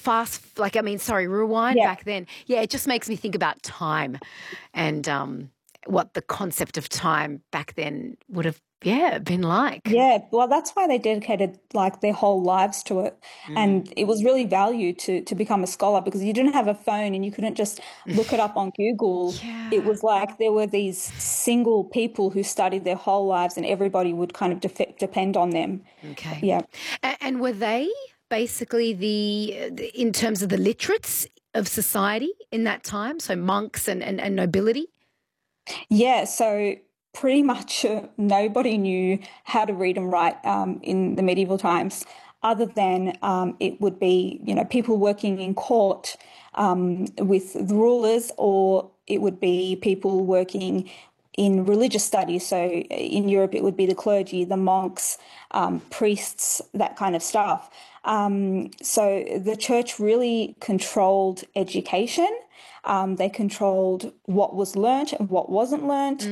rewind Yeah. back then. Yeah, it just makes me think about time and what the concept of time back then would have, been like. Yeah, well, that's why they dedicated like their whole lives to it. And it was really valued to become a scholar because you didn't have a phone and you couldn't just look it up on Google. Yeah. It was like there were these single people who studied their whole lives and everybody would kind of depend on them. Okay. Yeah. And were they basically in terms of the literates of society in that time? So monks and nobility? Yeah, so pretty much nobody knew how to read and write in the medieval times, other than it would be, people working in court with the rulers, or it would be people working in religious studies. So in Europe, it would be the clergy, the monks, priests, that kind of stuff. So the church really controlled education. They controlled what was learnt and what wasn't learnt.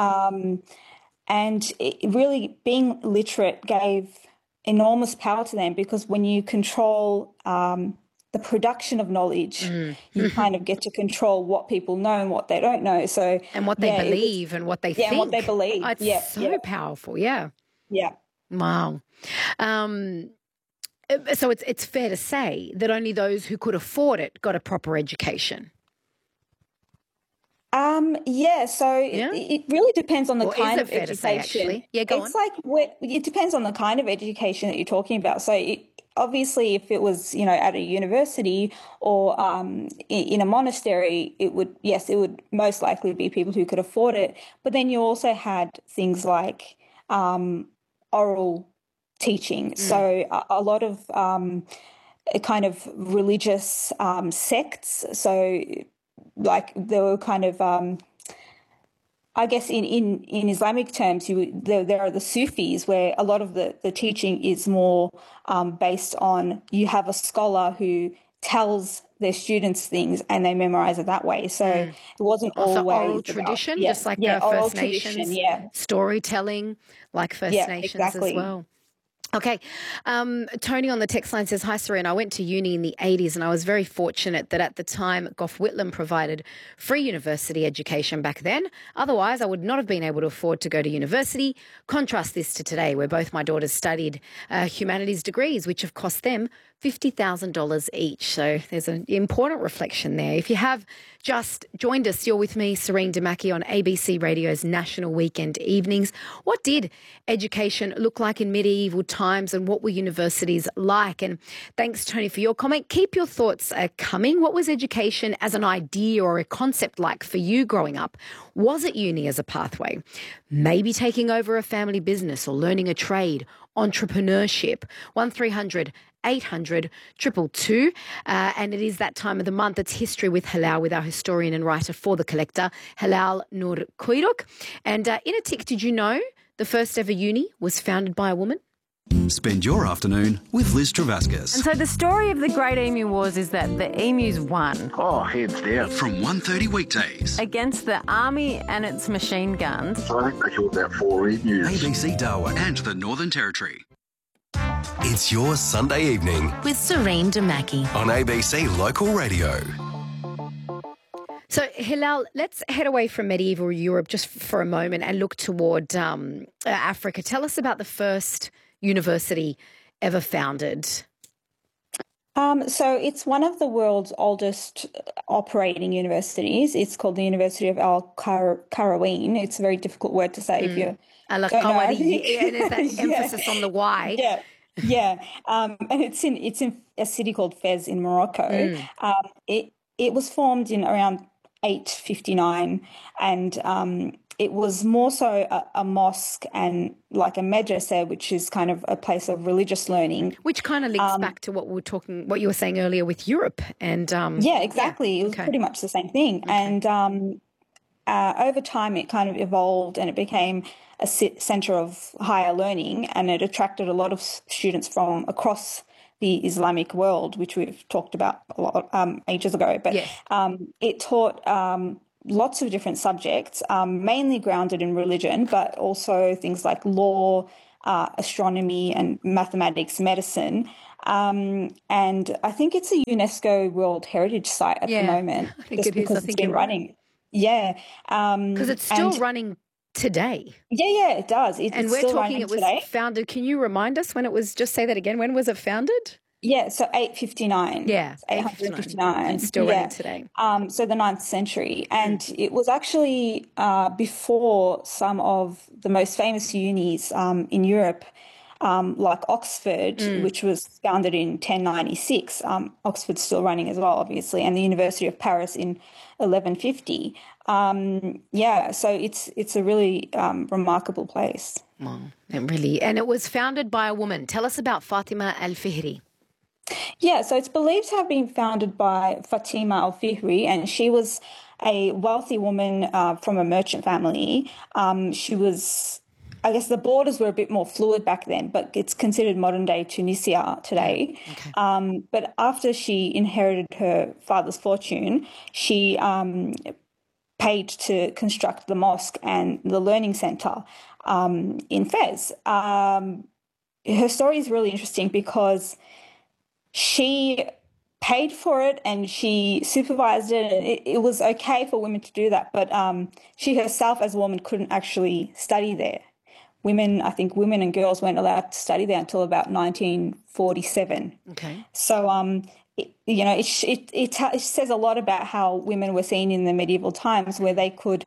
And it really, being literate gave enormous power to them because when you control the production of knowledge, you kind of get to control what people know and what they don't know. So And what they believe and what they think. and what they believe. Oh, it's so powerful, yeah. Yeah. Wow. So it's fair to say that only those who could afford it got a proper education. So it really depends on the kind of fair education. To say, actually? Yeah, go on. It's like it depends on the kind of education that you're talking about. So obviously, if it was at a university or in a monastery, it would most likely be people who could afford it. But then you also had things like oral teaching. So a lot of kind of religious sects. So like there were kind of, I guess in Islamic terms, there are the Sufis where a lot of the teaching is more based on you have a scholar who tells their students things and they memorize it that way. So it wasn't always oral tradition, just like First Nations, storytelling like First Nations exactly. as well. Okay. Tony on the text line says, hi, Serena. I went to uni in the 80s and I was very fortunate that at the time Gough Whitlam provided free university education back then. Otherwise, I would not have been able to afford to go to university. Contrast this to today where both my daughters studied humanities degrees, which have cost them $50,000 each. So there's an important reflection there. If you have just joined us, you're with me, Serene Damaki, on ABC Radio's National Weekend Evenings. What did education look like in medieval times and what were universities like? And thanks, Tony, for your comment. Keep your thoughts coming. What was education as an idea or a concept like for you growing up? Was it uni as a pathway? Maybe taking over a family business or learning a trade, entrepreneurship? 1300 800 222. And it is that time of the month. It's History with Hilal with our historian and writer for The Collector, Hilal Nur Kuiduk. And in a tick, did you know the first ever uni was founded by a woman? Spend your afternoon with Liz Travascus. And so the story of the Great Emu Wars is that the emus won. Oh, heads down. From 1:30 weekdays. Against the army and its machine guns. I think they killed about 4 emus. ABC Darwin and the Northern Territory. It's your Sunday evening with Serene Damaki on ABC Local Radio. So, Hilal, let's head away from medieval Europe just for a moment and look toward Africa. Tell us about the first university ever founded. So it's one of the world's oldest operating universities. It's called the University of Al-Qarawiyyin. It's a very difficult word to say if you don't know. There's that emphasis on the Y. Yeah. Yeah, and it's in a city called Fez in Morocco. It was formed in around 859, and it was more so a mosque and like a medrese, which is kind of a place of religious learning. Which kind of links back to what you were saying earlier with Europe. And yeah, exactly. It was pretty much the same thing. Okay. And over time, it kind of evolved and it became a centre of higher learning, and it attracted a lot of students from across the Islamic world, which we've talked about a lot ages ago. But yes. It taught lots of different subjects, mainly grounded in religion, but also things like law, astronomy and mathematics, medicine. And I think it's a UNESCO World Heritage Site at the moment. I think it is. I think it's been running. Yeah. Because it's still running today. Yeah, it does. And it's we're still talking it was today. founded. Can you remind us when it was? Just say that again. When was it founded? Yeah, so 859. Yeah, 859. And still running today. So the 9th century. And it was actually before some of the most famous unis in Europe, like Oxford, which was founded in 1096. Oxford's still running as well, obviously, and the University of Paris in 1150. So it's a really remarkable place. Wow, and it was founded by a woman. Tell us about Fatima al-Fihri. Yeah, so it's believed to have been founded by Fatima al-Fihri, and she was a wealthy woman from a merchant family. She was, I guess the borders were a bit more fluid back then, but it's considered modern-day Tunisia today. Okay. But after she inherited her father's fortune, she paid to construct the mosque and the learning centre in Fez. Her story is really interesting because she paid for it and she supervised it. And it was okay for women to do that, but she herself as a woman couldn't actually study there. I think women and girls weren't allowed to study there until about 1947. Okay. So, it says a lot about how women were seen in the medieval times, where they could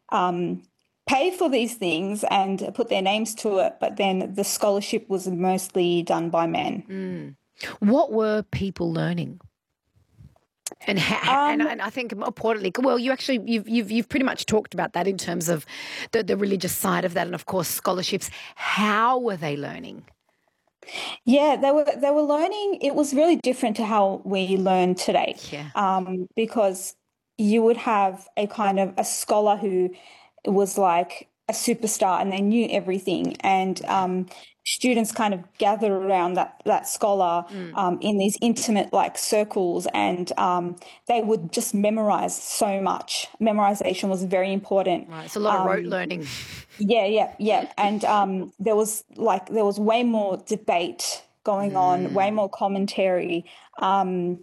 pay for these things and put their names to it, but then the scholarship was mostly done by men. What were people learning? And and I think importantly, well, you've pretty much talked about that in terms of the religious side of that, and of course scholarships. How were they learning? Yeah, they were learning. It was really different to how we learn today. Yeah. Because you would have a kind of a scholar who was like a superstar and they knew everything, and students kind of gathered around that scholar in these intimate like circles, and they would just memorize so much. Memorization was very important. Right, it's a lot of rote learning. Yeah. And there was way more debate going on, way more commentary, and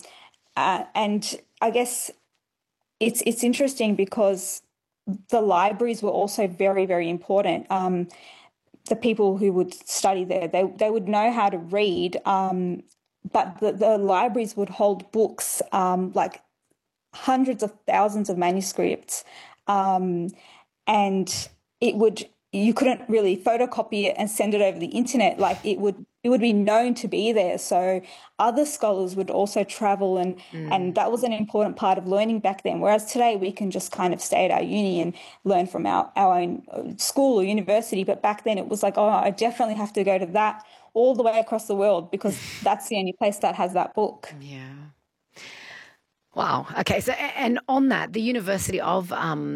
I guess it's interesting because the libraries were also very, very important. The people who would study there, they would know how to read, but the libraries would hold books, like hundreds of thousands of manuscripts, and you couldn't really photocopy it and send it over the internet. Like it would be known to be there. So other scholars would also travel, and that was an important part of learning back then. Whereas today we can just kind of stay at our uni and learn from our own school or university. But back then it was like, oh, I definitely have to go to that all the way across the world because that's the only place that has that book. Yeah. Wow. Okay. So, and on that, the University of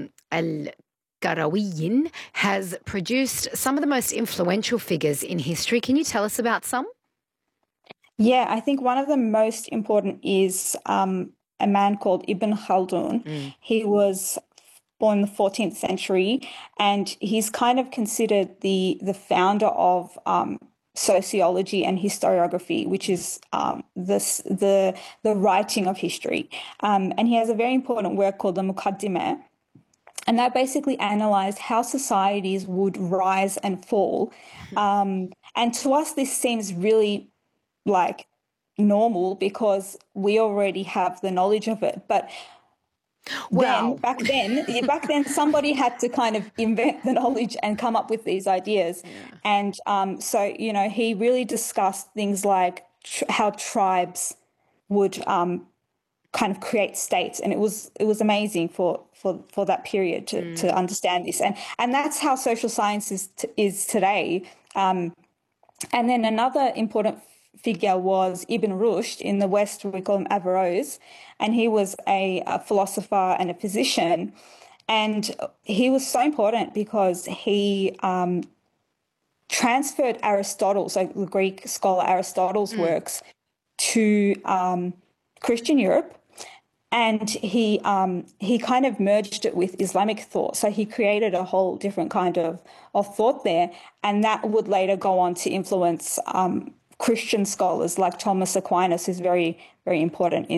Qarawiyyin has produced some of the most influential figures in history. Can you tell us about some? Yeah, I think one of the most important is a man called Ibn Khaldun. He was born in the 14th century, and he's kind of considered the founder of sociology and historiography, which is the writing of history. And he has a very important work called the Muqaddimah. And that basically analysed how societies would rise and fall. And to us, this seems really like normal because we already have the knowledge of it. But back then, somebody had to kind of invent the knowledge and come up with these ideas. Yeah. And so, he really discussed things like how tribes would kind of create states, and it was amazing for that period to understand this, and that's how social science is today. And then another important figure was Ibn Rushd. In the West we call him Averroes, and he was a philosopher and a physician, and he was so important because he transferred Aristotle, so the Greek scholar Aristotle's works, to Christian Europe. And he kind of merged it with Islamic thought. So he created a whole different kind of thought there. And that would later go on to influence Christian scholars like Thomas Aquinas, who's very, very important